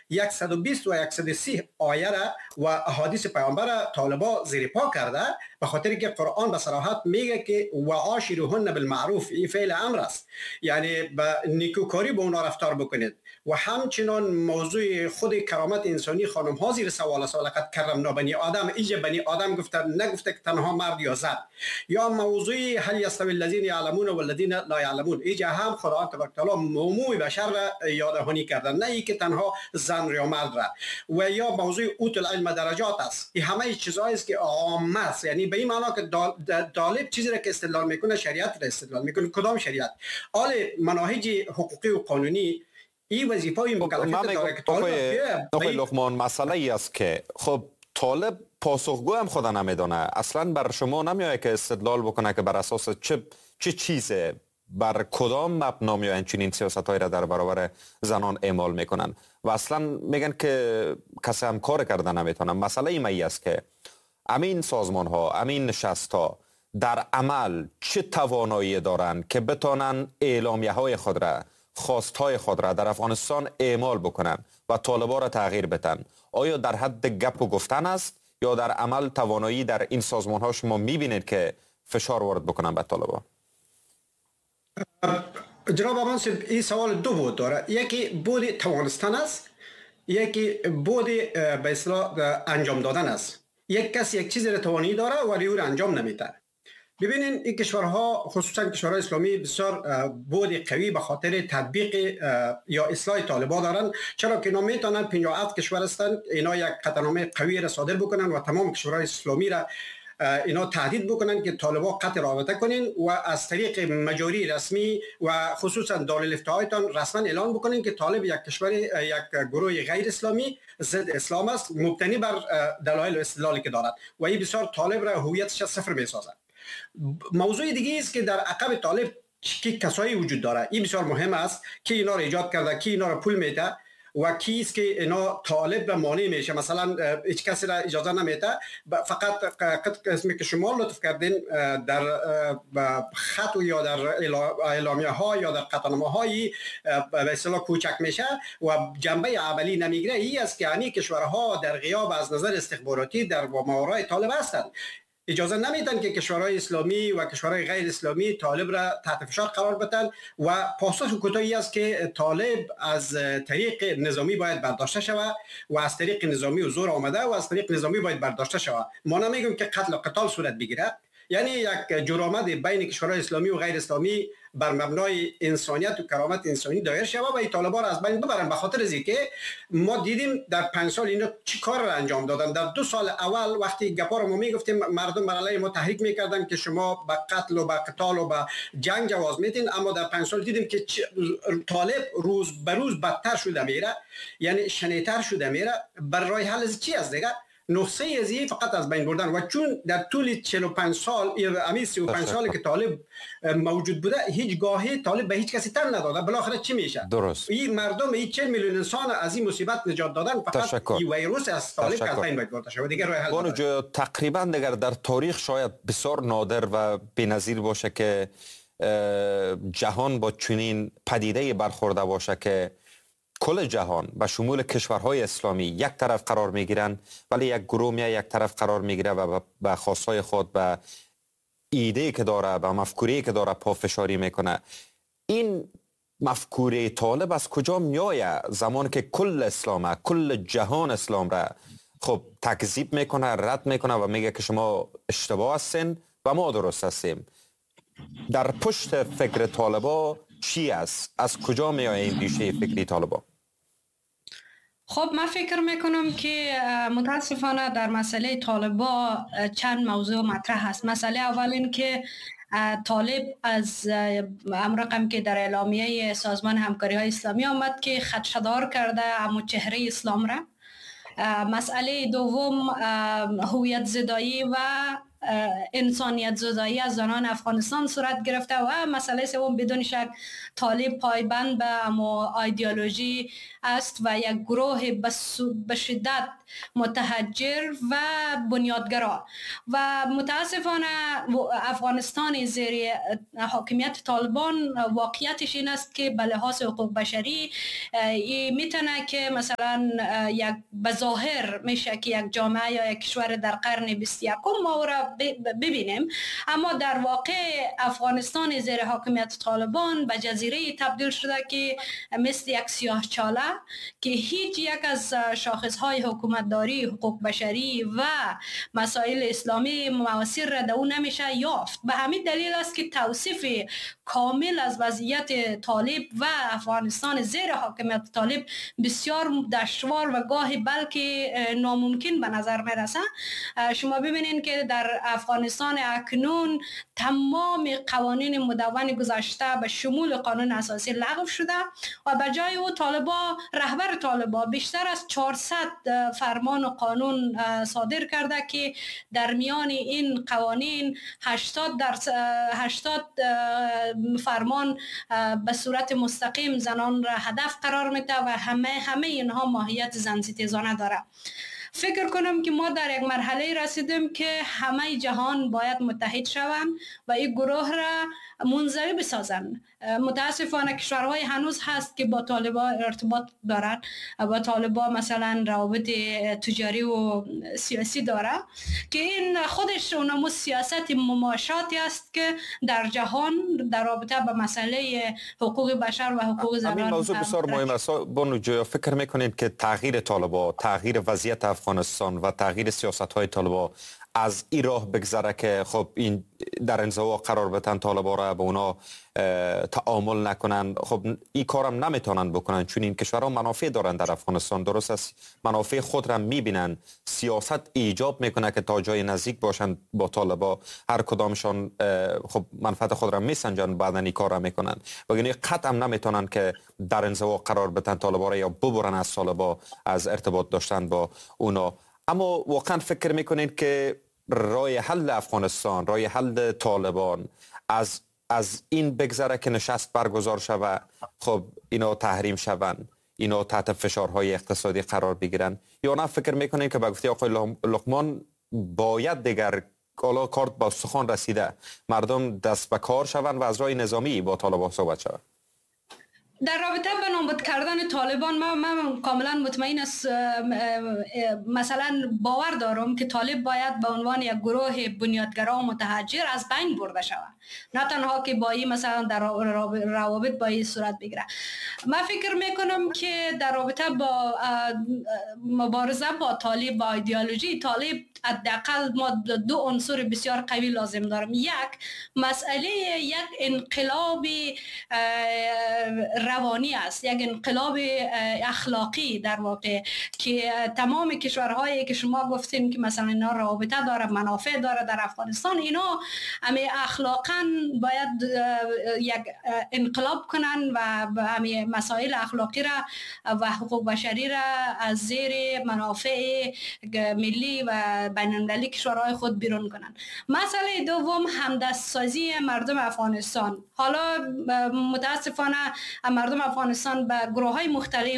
120 و 130 آیه را و احادیث پیامبر را طالبا زیر پا کرده، به خاطر که قرآن به صراحت میگه که و عاشروهن بالمعروف، این فعل امر است، یعنی به نیکوکاری با اونا رفتار بکنید. و همچنان موضوع خود کرامت انسانی خانم ها زیر سوال است. ولقد کرمنا بنی آدم، اینجا بنی آدم گفته، نگفته که تنها مرد یا زن. یا موضوع هل یستوی الذین یعلمون والذین لا یعلمون، اینجا هم خداوند تبارک تعالی عموم بشر را یادهانی کرده، نه ای که تنها زن یا مرد را. و یا موضوع اوت العلم درجات است. این همه چیزایی است که عام است، یعنی به این معنا که طالب چیزی را که استدلال میکنه شریعت را استدلال میکنه. کدام شریعت؟ آل مناهج حقوقی و قانونی این وظیفه این مکلفیت داره که طالب لقمان مسئله ای است که خب طالب پاسخگو هم خدا نمیدونه. اصلا بر شما نمیاد که استدلال بکنه که بر اساس چه چیزه، بر کدام مبنا میاین چنین سیاست‌هایی را در برابر زنان اعمال میکنن و اصلا میگن که کسی هم کار کرده نمیتونه. مسئله این است که امین سازمان ها، امین نشست ها در عمل چه توانایی دارند که بتانن اعلامیه های خود را، خواست های خود را در افغانستان اعمال بکنن و طالبان را تغییر بدن؟ آیا در حد گپ و گفتن است یا در عمل توانایی در این سازمان ها شما میبینید که فشار وارد بکنن به طالبان؟ جناب منصب، این سوال دو بود داره. یکی بود توانستن است، یکی بود به اصطلاح انجام دادن است. یک کس یک چیزی را توانی داره ولی او را انجام نمیده. ببینین این کشورها، خصوصا کشورهای اسلامی، بسیار بود قوی به خاطر تطبیق یا اصلاح طالبان دارن، چرا که اینا میتونن 57 کشور هستند، اینا یک قطعنامه قوی را صادر بکنن و تمام کشورهای اسلامی را اینا تهدید بکنن که طالبان قطع رابطه کنین و از طریق مجاری رسمی و خصوصا دارالفتاهایتان رسما اعلان بکنین که طالب یک کشور، یک گروه غیر اسلامی ضد اسلام است، مبتنی بر دلایل و استدلالی که دارد و این بسیار طالب را هویتش صفر میسازد. موضوع دیگه است که در عقب طالب کی کسایی وجود داره. این بسیار مهم است که اینا را ایجاد کرده، کی اینا را پول میده و کیست که اینا طالب را مانع میشه. مثلا هیچ کسی را اجازه نمیده، فقط قسمی که شما لطف کردین در خط یا در اعلامیه ها یا در قطعنامه های به اصطلاح کوچک میشه و جنبه عملی نمیگیره. این است که یعنی کشورها در غیاب از نظر استخباراتی در ماورای طالب هستند، اجازه نمیدن که کشورهای اسلامی و کشورهای غیر اسلامی طالب را تحت فشار قرار بدن و پاسخ کوتاهی است که طالب از طریق نظامی باید برداشته شود و از طریق نظامی و زور آمده و از طریق نظامی باید برداشته شود. ما نمیگیم که قتل و قتال صورت بگیره، یعنی یک جرامت بین کشورهای اسلامی و غیر اسلامی بر مبنای انسانیت و کرامت انسانی دایر شود و این طالبان را از بین ببرن. به خاطر از اینکه ما دیدیم در 5 سال اینا چی کار را انجام دادن. در 2 سال اول وقتی گپا رو ما میگفتیم، مردم بر علیه ما تحریک میکردن که شما به قتل و به قتال و به جنگ جواز میدین، اما در 5 سال دیدیم که طالب روز به روز بدتر شده میره، یعنی شنیتر شده میره. برای حل از چی است دیگه؟ نقصه ازی فقط از بین بردن. و چون در طول 45 سال یا 35 سالی که طالب موجود بوده، هیچ گاهی طالب به هیچ کسی تن نداده، بالاخره چی میشه؟ درست. این مردم، این 40 میلیون انسان از این مصیبت نجات دادن، فقط این ویروس از طالب که از بین برده شده، دیگه راه حل نداره. تقریبا دیگر در تاریخ شاید بسیار نادر و بی‌نظیر باشه که جهان با چنین پدیده برخورده باشه که کل جهان به شمول کشورهای اسلامی یک طرف قرار میگیرن ولی یک گروه میاد یک طرف قرار میگیره و به خواستهای خود، به ایده که داره، به مفکوره که داره پافشاری میکنه. این مفکوره طالب از کجا میآید زمان که کل اسلام، کل جهان اسلام را خب تکذیب میکنه، رد میکنه و میگه که شما اشتباه هستین و ما درست هستیم؟ در پشت فکر طالبا چی است؟ از کجا میاد این ریشه فکری طالبا؟ خب من فکر میکنم که متاسفانه در مسئله طالبا چند موضوع مطرح هست. مسئله اول این که طالب از رقم که در اعلامیه سازمان همکاری های اسلامی آمد که خدشه‌دار کرده اما چهره اسلام را. مسئله دوم هویت زدایی و انسانیت زدایی از زنان افغانستان صورت گرفته و مسئله سوم بدون شک طالب پایبند به اما ایدئولوژی است و یک گروه به شدت متحجر و بنیادگرا و متاسفانه افغانستان زیر حاکمیت طالبان واقعیتش این است که به لحاظ حقوق بشری میتونه که مثلا یک بظاهر میشه که یک جامعه یا یک کشور در قرن 21 ما او را ببینیم، اما در واقع افغانستان زیر حاکمیت طالبان به جزیره تبدیل شده که مثل یک سیاهچاله که هیچ یک از شاخصهای حکومتداری، حقوق بشری و مسائل اسلامی موثر را در او نمیشه یافت. به همین دلیل است که توصیف کامل از وضعیت طالب و افغانستان زیر حاکمیت طالب بسیار دشوار و گاهی بلکه ناممکن به نظر میرسه. شما ببینید که در افغانستان اکنون تمام قوانین مدون گذشته به شمول قانون اساسی لغو شده و به جای او طالبا، رهبر طالبا بیشتر از 400 فرمان و قانون صادر کرده که در میان این قوانین 80 فرمان به صورت مستقیم زنان را هدف قرار میده و همه اینها ماهیت زنستیزانه داره. فکر کنم که ما در یک مرحله رسیدیم که همه جهان باید متحد شوند و این گروه را منزوی بسازند. متاسفانه کشورهای هنوز هست که با طالبان ارتباط دارند، با طالبان مثلا روابط تجاری و سیاسی داره که این خودش اونمو سیاست مماشاتی است که در جهان در رابطه به مسئله حقوق بشر و حقوق زنان. همین موضوع بسیار مهم است. بانو جویا، فکر میکنید که تغییر طالبان، تغییر وضعیت افغانستان و تغییر سیاست‌های طالبان از این راه بگذره که خب این در انزوا قرار بدن طالبا را به اونا تعامل نکنن؟ خب این کارم نمیتونن بکنن چون این کشورها منافع دارن در افغانستان، درست است، منافع خود را میبینن، سیاست ایجاب میکنه که تا جای نزدیک باشن با طالبا، هر کدامشان خب منفعت خود را میسنجن، بعدن این کار را میکنن و یعنی قطعا نمیتونن که در انزوا قرار بدن طالبا را یا ببرن از طالبا از ارتباط داشتن با اونا. اما واقعا فکر میکنید که راه حل افغانستان، راه حل طالبان از این بگذره که نشست برگزار شود، خب اینا تحریم شوند، اینا تحت فشارهای اقتصادی قرار بگیرن، یا نه فکر میکنید که به گفته آقای لقمان باید دیگر حالا کارت با سخن رسیده، مردم دست به کار شوند و از راه نظامی با طالبان صحبت شود؟ در رابطه به نابود کردن طالبان من کاملا مطمئن است، مثلا باور دارم که طالب باید به عنوان یک گروه بنیادگرا و متحجر از بین برده شود، نه تنها که با این مثلا در روابط با این صورت بگیره. من فکر میکنم که در رابطه با مبارزه با طالب، با ایدئولوژی طالب، حداقل ما دو عنصر بسیار قوی لازم دارم. یک، مسئله یک انقلاب روانی است، یک انقلاب اخلاقی در واقع که تمام کشورهایی که شما گفتین که مثلا اینا رابطه داره، منافع داره در افغانستان، اینا همه اخلاقا باید یک انقلاب کنن و همه مسائل اخلاقی را و حقوق بشری را از زیر منافع ملی و بین المللی کشورهای خود بیرون کنن. مسئله دوم، همدستسازی مردم افغانستان. حالا متاسفانه مردم افغانستان به گروه های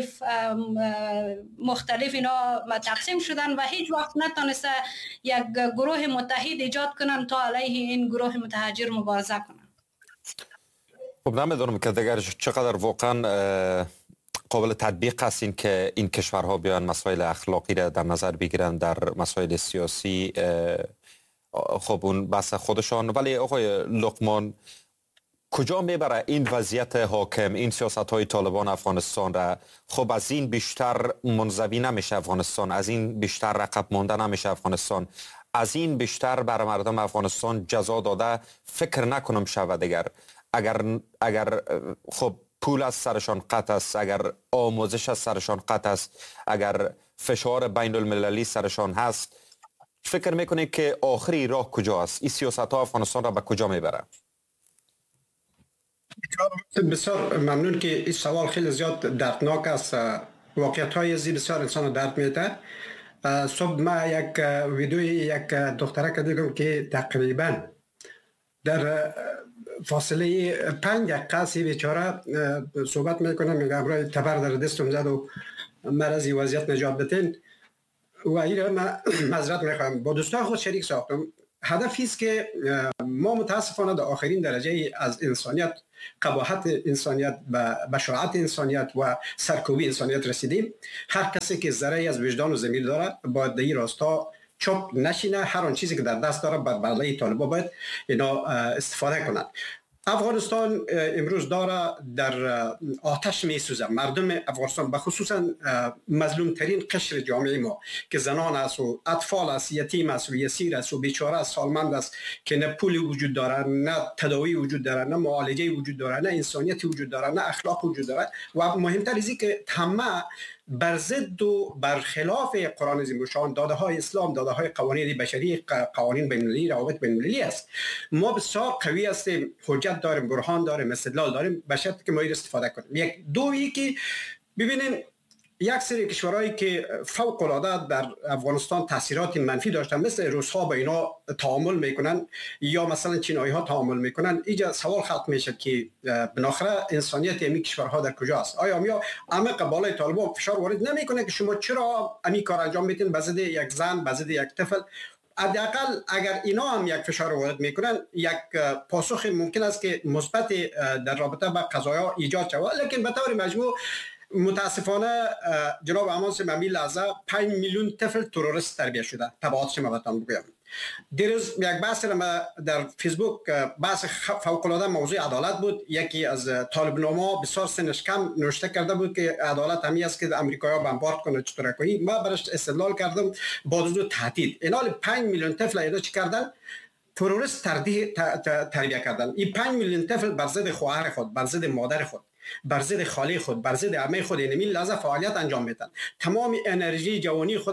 مختلف اینا تقسیم شدن و هیچ وقت نتونسته یک گروه متحد ایجاد کنن تا علیه این گروه متحجر مبارزه کنن. خب نمیدونم که دیگر چقدر واقعا قابل تطبیق است این که این کشورها بیان مسائل اخلاقی را در نظر بگیرن در مسائل سیاسی، خب اون بحث خودشان. ولی آقای لقمان، کجا میبره این وضعیت حاکم، این سیاست های طالبان افغانستان را؟ خب از این بیشتر منزوی نمیشه افغانستان، از این بیشتر رقب مانده نمیشه افغانستان، از این بیشتر برای مردم افغانستان جزا داده فکر نکنم شود دیگر. اگر خب پول از سرشان قطع است، اگر آموزش از سرشان قطع است، اگر فشار بین المللی سرشان هست، فکر میکنید که آخری راه کجا است؟ این سیاست ها افغانستان را به کجا میبره؟ بسیار ممنون که این سوال خیلی زیاد دردناک است. واقعیت های زی بسیار انسان درد میده. صبح ما یک ویدیوی یک دختره که دیدم که تقریبا در فاصله 5 دقیقه سی بیچاره صحبت میکنه، میگه امروز تبر در دستم زد و مرضی وضعیت نجات بتین و این من معذرت میخوام با دوستان خود شریک ساختم. هدفی است که ما متاسفانه در آخرین درجه از انسانیت، قباحت انسانیت، بشاعت انسانیت و سرکوبی انسانیت رسیدیم. هر کسی که ذره‌ای از وجدان و ضمیر داره باید در این راستا چوب نشینه، هر آن چیزی که در دست داره بر بلای طالبا باید اینا استفاده کنند. افغانستان امروز داره در آتش می سوزه. مردم افغانستان بخصوصا مظلوم ترین قشر جامعه ما که زنان است و اطفال است، یتیم است و یسیر است و بیچاره است، سالمند است که نه پولی وجود داره، نه تداوی وجود داره، نه معالجه وجود داره، نه انسانیتی وجود داره، نه اخلاق وجود داره و مهمتر از این که همه بر ضد و برخلاف قرآن عظیم الشان، داده های اسلام، داده های قوانین بشری، قوانین بین المللی، روابط بین المللی است. ما بسیار قوی هستیم، حجت داریم، برهان داریم، استدلال داریم، به شرطی که ما این استفاده کنیم. یک دویی که ببینین یک سری کشورهایی که فوق العاده در افغانستان تاثیرات منفی داشتن، مثل روس‌ها با اینا تعامل میکنن یا مثلا چینایی ها تعامل میکنن، اینجا سوال خلق میشه که بالاخره انسانیت این کشورها در کجا است؟ آیا ما عمق بالای طالبان فشار وارد نمیکنه که شما چرا این کار انجام میدین به ضد یک زن، به ضد یک طفل؟ حداقل اگر اینا هم یک فشار وارد میکنن، یک پاسخ ممکن است که مثبت در رابطه با قضایا ایجاد شود. لیکن به طور مجموع متاسفانه جناب عمانس ممی لحظه 5 میلیون طفل تروریست تربیت شده. تبعاتش ما بهتون بگم. دیروز یک بحث در فیسبوک، بحث فوق العاده موضوع عدالت بود. یکی از طالب نما بسیار سنش کم نوشته کرده بود که عدالت همی است که امریکایی‌ها بمبارد کنه چطور کنی. ما برش استدلال کردم با وجود تهدید. اینال 5 میلیون طفل اینا چی کردن؟ تروریست تربیت کردن. این 5 میلیون طفل بر ضد خواهر خود، بر ضد مادر خود، بر ضد خاله خود، بر ضد عمه خود این لحظه فعالیت انجام میدن. تمام انرژی جوانی خود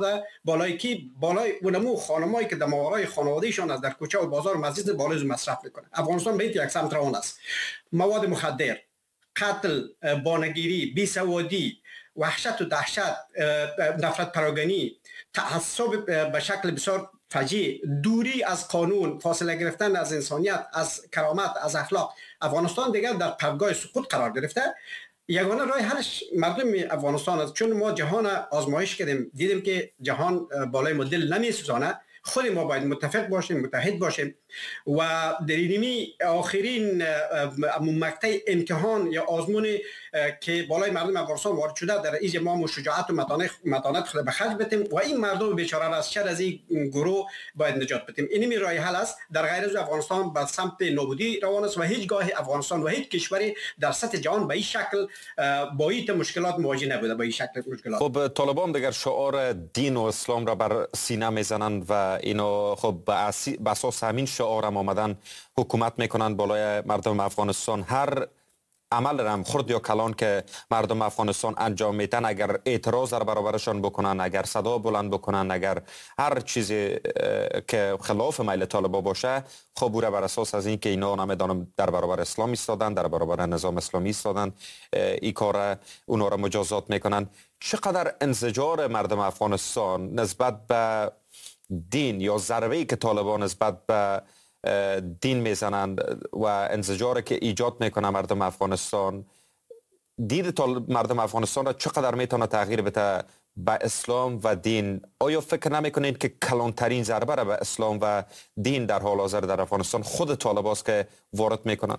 بالای اونمو خانمایی که در ماورای خانوادهشان از در کوچه و بازار مسجد بالای مصرف میکنه. افغانستان به یک سمت روان است. مواد مخدر، قتل، بانگیری، بیسوادی، وحشت و دهشت، نفرت پراگانی، تعصب به شکل بسیار فجیع، دوری از قانون، فاصله گرفتن از انسانیت، از کرامت، از اخلاق. افغانستان دیگر در پرگاه سقوط قرار گرفته. یگانه راه حلش مردم افغانستان است. چون ما جهان آزمایش کردیم، دیدیم که جهان بالای ما دل نمیسوزانه. خود ما باید متفق باشیم، متحد باشیم و در اینمی آخرین مقطع امتحان یا آزمون که بالای مردم افغانستان وارد شده، در ایج ما شجاعت و متانت خود به خرج بدیم و این مردم بیچاره را از شر از این گروه باید نجات بدیم. اینمی راه حل است. در غیر از افغانستان به سمت نابودی روان است و هیچگاه افغانستان و هیچ کشوری در سطح جهان به این شکل با این مشکلات مواجه نبوده. به این شکل مشکلات. خب طالبان دیگر شعار دین و اسلام را بر سینه میزنند و اینو خب به اساس همین شعار هم آمدن حکومت میکنند بالای مردم افغانستان. هر عمل رم خرد یا کلان که مردم افغانستان انجام میتن، اگر اعتراض در برابرشان بکنن، اگر صدا بلند بکنن، اگر هر چیزی که خلاف میل طالبا باشه، خب بوده بر اساس از این که اینا نمیدانم در برابر اسلام ایستادن، در برابر نظام اسلامی ایستادن، این کار اونا را مجازات میکنن. چقدر انزجار مردم افغانستان نسبت به دین یا ضربه‌ای که طالبان نسبت به دین میزنند و انزجاری که ایجاد میکنه مردم افغانستان، دید مردم افغانستان را چقدر میتونه تغییر بده به اسلام و دین؟ آیا فکر نمیکنید که کلانترین ضربه را به اسلام و دین در حال حاضر در افغانستان خود طالباست که وارد میکنند؟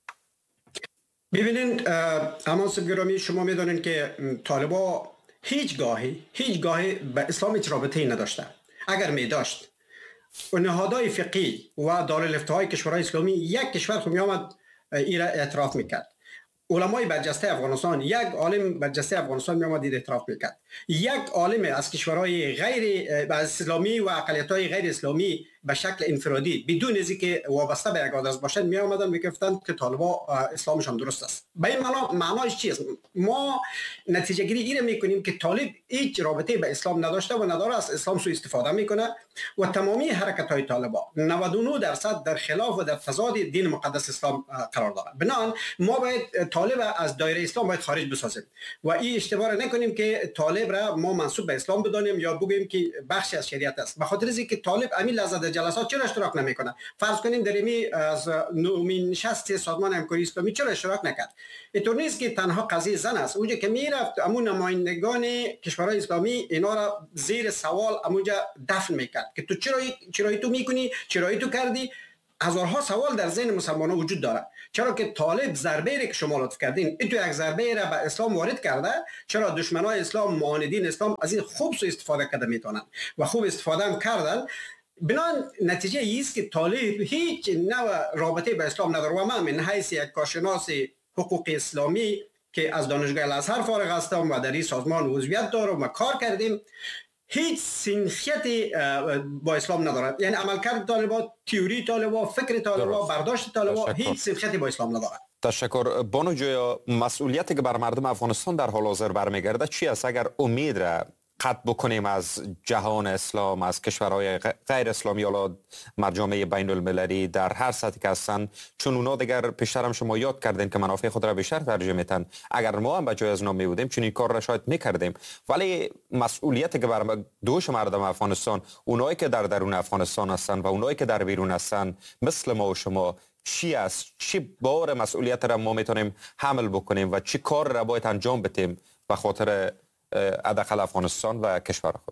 ببینید امان گرامی، شما میدونید که طالبا هیچگاهی به اسلام هیچ رابطه‌ای نداشته. اگر می داشت و نهادهای فقهی و دارالفتاهای کشورهای اسلامی یک کشور خود می آمد این را اعتراف میکرد. علمای برجسته افغانستان، یک عالم برجسته افغانستان می آمد این اعتراف میکرد. یک عالم از کشورهای غیر اسلامی و اقلیت‌های غیر اسلامی به شکل انفرادی بدون از اینکه وابسته به یک آدرس باشن می آمدن میگفتن که طالبا اسلامشان درست است. به این معناش چی است؟ ما نتیجه گیری این میکنیم که طالب هیچ رابطه به اسلام نداشته و نداره، از اسلام سوء استفاده میکنه و تمامی حرکت های طالبا 99% در خلاف و در تضاد دین مقدس اسلام قرار داره. بنابراین ما باید طالب از دایره اسلام باید خارج بسازیم و این اشتباه نکنیم که طالب را ما منسوب به اسلام بدانیم یا بگیم که بخشی از شریعت است. به خاطر اینکه طالب امی لحظه در جلسات چرا اشتراک نمیکنه؟ فرض کنیم در امی از نومین نشست سازمان همکاری اسلامی چرا اشتراک نکرد؟ اینطور نیست که تنها قضیه زن است. اونجا که میرفت امون نمایندگان کشورهای اسلامی اینا را زیر سوال امونجا دفن میکرد که تو چرا تو میکنی، چرا تو کردی. هزارها سوال در ذهن مسلمان‌ها وجود داره. چرا که طالب ضربه ای که شما لطف کردین این تو یک ضربه را به اسلام وارد کرده، چرا دشمنای اسلام، معاندین اسلام از این خوب سو استفاده کرده میتونن و خوب استفاده هم کردن. بنابراین نتیجه ایست که طالب هیچ نوع رابطه به اسلام نداره و من من حیث یک کارشناس حقوق اسلامی که از دانشگاه الازهر فارغ هستم و در این سازمان عضویت دارم و کار کردیم، هیچ سنخیتی با اسلام نداره. یعنی عملکرد طالبان، تئوری طالبان، فکر طالبان، برداشت طالبان هیچ سنخیتی با اسلام نداره. تشکر. بانو جویا، مسئولیتی که بر مردم افغانستان در حال حاضر برمیگرده چی است؟ اگر امید را قطع بکنیم از جهان اسلام، از کشورهای غیر اسلامی یا مجامع بین المللی در هر سطحی که هستن، چون اونا دیگر پیشتر هم شما یاد کردین که منافع خود را بیشتر ترجیح میتن. اگر ما هم به جای از اونا می بودیم چون این کار را شاید میکردیم، ولی مسئولیتی که بر دوش مردم افغانستان، اونایی که در درون افغانستان هستن و اونایی که در بیرون هستن مثل ما و شما، چی است؟ چی بار مسئولیت را ما میتونیم حمل بکنیم و چی کار را باید انجام بدیم به خاطر حداقل افغانستان و کشور خود؟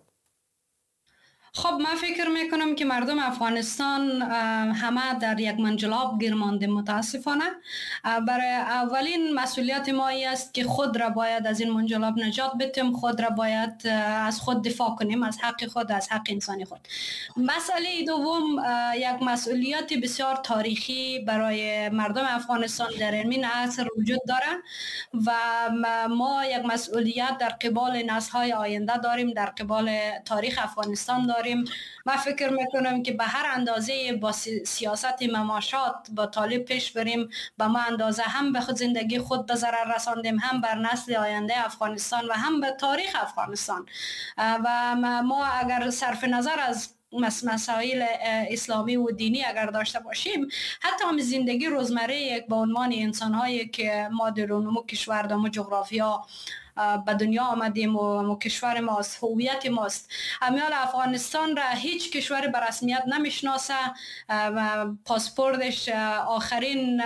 خب من فکر میکنم که مردم افغانستان همه در یک منجلاب گیر مانده متاسفانه. برای اولین مسئولیت ما است که خود را باید از این منجلاب نجات بدیم، خود را باید از خود دفاع کنیم، از حق خود، از حق انسانی خود. مسئله دوم یک مسئولیت بسیار تاریخی برای مردم افغانستان در این عصر وجود داره و ما یک مسئولیت در قبال نسل‌های آینده داریم، در قبال تاریخ افغانستان داریم. من فکر میکنم که به هر اندازه با سیاست مماشات با طالب پیش بریم، به ما اندازه هم به خود زندگی خود به ضرر رساندیم، هم بر نسل آینده افغانستان و هم به تاریخ افغانستان. و ما اگر صرف نظر از مسائل اسلامی و دینی اگر داشته باشیم، حتی هم زندگی روزمره یک با عنوان انسان‌هایی که ما در اون کشور در جغرافیا به دنیا آمدیم و کشور ماست، هویت ماست. امیال افغانستان را هیچ کشور به رسمیت نمیشناسه، پاسپورتش آخرین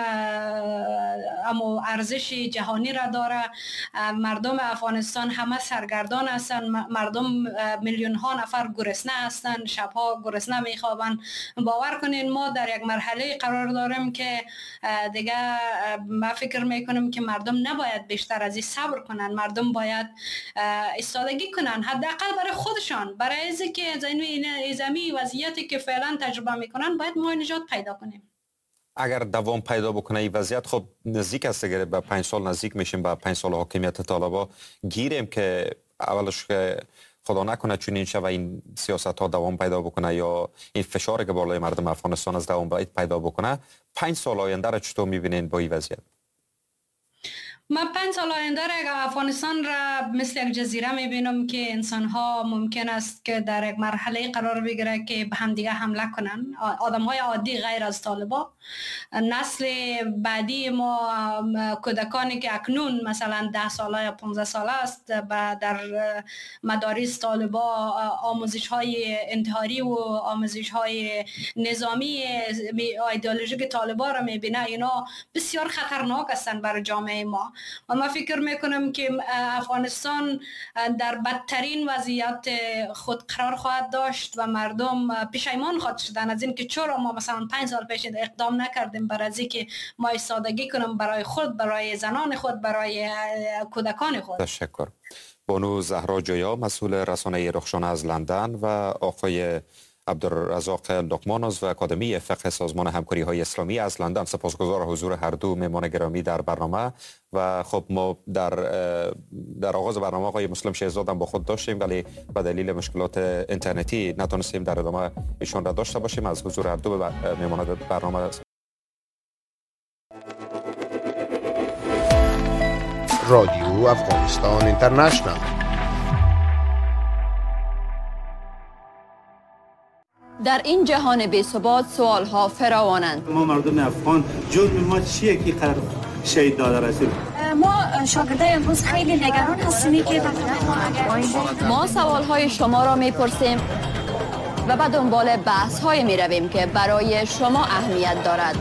اما ارزش جهانی را داره. مردم افغانستان همه سرگردان هستند، مردم میلیون ها نفر گرسنه هستند، شبها گرسنه میخوابند. باور کنین ما در یک مرحله قرار داریم که دیگه من فکر میکنم که مردم نباید بیشتر از این صبر کنن، مردم باید ایستادگی کنن، حداقل برای خودشان، برای اینکه زمین وضعیتی که فعلا تجربه میکنن باید ما نجات پیدا کنیم. اگر دوام پیدا بکنه این وضعیت، خب نزدیک است دیگه، به 5 سال نزدیک میشیم، به 5 سال حاکمیت طالبا گیریم که اولش که خدا نکنه چون این شب این سیاست ها دوام پیدا بکنه یا این فشاری که بالای مردم افغانستان از دوام باید پیدا بکنه، 5 سال آینده را چطور میبینین با این وضعیت؟ من 5 سال آینده افغانستان را مثل یک جزیره میبینم که انسان ها ممکن است که در یک مرحله قرار بگیره که به هم دیگه حمله کنن، آدم های عادی غیر از طالبا. نسل بعدی ما، کودکانی که اکنون مثلا 10 ساله یا 15 ساله است در مدارس طالبا آموزش های انتحاری و آموزش های نظامی ایدئولوژیک طالبا را میبینه. اینا بسیار خطرناک هستند برای جامعه ما و من فکر میکنم که افغانستان در بدترین وضعیت خود قرار خواهد داشت و مردم پشیمان خواهد شدن از این که چرا ما مثلا 5 سال پیش اقدام نکردیم برای از اینکه ما ایستادگی کنیم برای خود، برای زنان خود، برای کودکان خود. تشکر. بانو زهرا جویا، مسئول رسانه رخشانه از لندن، و آقای عبدالرزاق لقمانوس و اکادمی فقه سازمان همکاری های اسلامی از لندن. سپاسگزار حضور هر دو مهمان گرامی در برنامه. و خب ما در آغاز برنامه آقای مسلم شهزاد هم با خود داشتیم، ولی به دلیل مشکلات اینترنتی نتونستیم در ادامه ایشان را داشته باشیم. از حضور هر دو مهمان برنامه رادیو افغانستان اینترنشنال. در این جهان بی‌ثبات سوال‌ها فراوانند. ما مردم افغان جرم ما چیه که قرار شهید داده رسید؟ ما شاگردای امروز خیلی نگران هستیم که ما سوال‌های شما را می‌پرسیم و به دنبال بحث‌های می‌رویم که برای شما اهمیت دارد.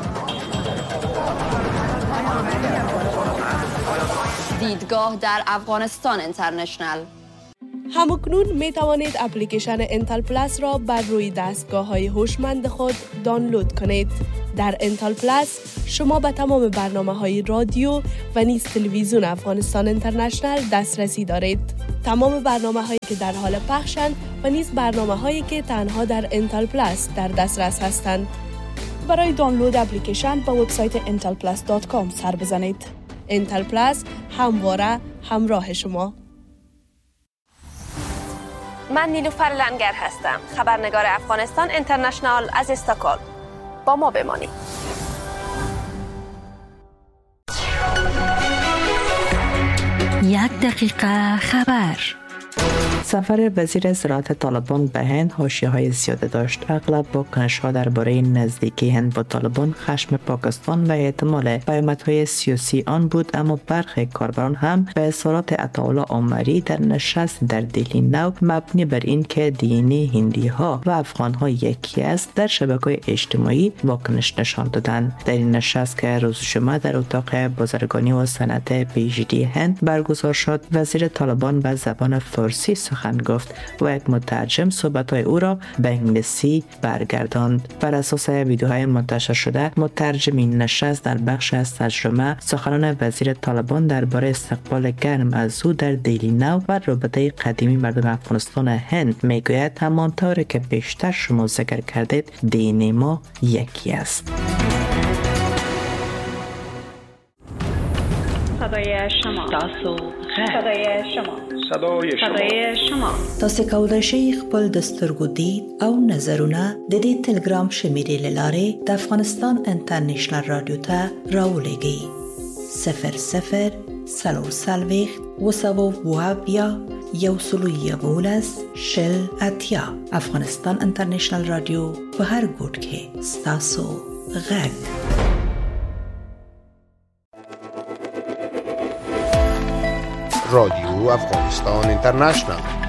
دیدگاه در افغانستان اینترنشنال. همکنون می توانید اپلیکیشن انتل پلاس را بر روی دستگاه‌های هوشمند خود دانلود کنید. در انتل پلاس شما به تمام برنامه‌های رادیو و نیز تلویزیون افغانستان اینترنشنال دسترسی دارید. تمام برنامه‌هایی که در حال پخشند و نیز برنامه‌هایی که تنها در انتل پلاس در دسترس هستند. برای دانلود اپلیکیشن به وبسایت intelplus.com سر بزنید. انتل پلاس همواره همراه شما. من نیلوفر لنگر هستم، خبرنگار افغانستان اینترنشنال از استکهلم. با ما بمانید. یک دقیقه خبر. سفر وزیر زراعت طالبان به هند حاشیه‌های زیاده داشت. اغلب واکنش‌ها درباره نزدیکی هند با طالبان، خشم پاکستان و احتمال پیامدهای سیاسی آن بود، اما برخی کاربران هم به اظهارات عطاالله عامری در نشست در دهلی نو مبنی بر این که دینی هندی‌ها و افغان‌ها یکی است در شبکه‌های اجتماعی واکنش نشان دادند. در این نشست که روز جمعه در اتاق بازرگانی و صنعت پیشگیری هند برگزار شد، وزیر طالبان به زبان فارسی سخن گفت و یک مترجم صحبت‌های او را به انگلیسی برگرداند. بر اساس ویدیوهای منتشر شده، مترجم این نشست در بخش از ترجمه سخنان وزیر طالبان درباره استقبال گرم از او در دهلی نو و رابطه قدیمی مردم افغانستان هند میگوید همانطور که بیشتر شما ذکر کردید، دین ما یکی است. صدای شما. صدای شما. صدای شما. تاسو کولای شئ خپل دستورګو دید او نظرونه د دې تلګرام شمیرې لاره د افغانستان انټرنیشنل رادیو ته راولېږئ. 00 سلوسلويخ وسوو وابیا یوسلویبولس شل اتیا. افغانستان انټرنیشنل رادیو په هر ګوټ کې ستاسو غږ. رادیو افغانستان اینترنشنال.